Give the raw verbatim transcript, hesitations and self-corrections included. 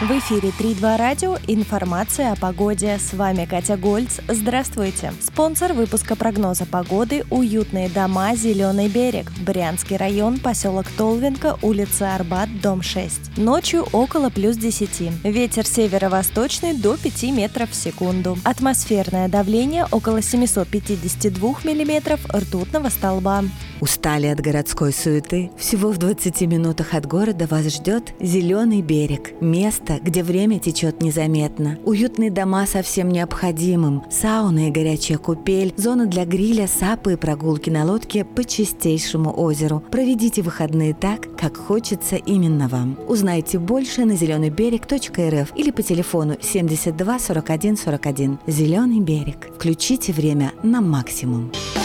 В эфире три два радио. Информация о погоде. С вами Катя Гольц. Здравствуйте. Спонсор выпуска прогноза погоды — уютные дома «Зеленый берег». Брянский район, поселок Толвенко, улица Арбат, дом шесть. Ночью около плюс десяти. Ветер северо-восточный до пяти метров в секунду. Атмосферное давление около семьсот пятьдесят два миллиметров ртутного столба. Устали от городской суеты? Всего в двадцати минутах от города вас ждет «Зеленый берег». Место, где время течет незаметно. Уютные дома со всем необходимым. Сауна и горячая купель. Зона для гриля, сапы и прогулки на лодке по чистейшему озеру. Проведите выходные так, как хочется именно вам. Узнайте больше на зеленый берег точка эр эф или по телефону семьдесят два сорок один сорок один. «Зеленый берег». Включите время на максимум.